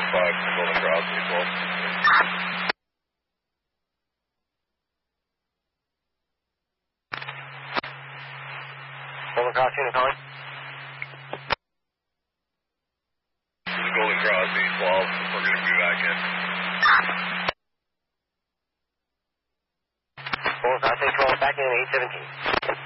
Golden Cross, 312. Golden Cross unit calling. This is Golden Cross, 812. We're going to be back in. Golden Cross 812, back in 817.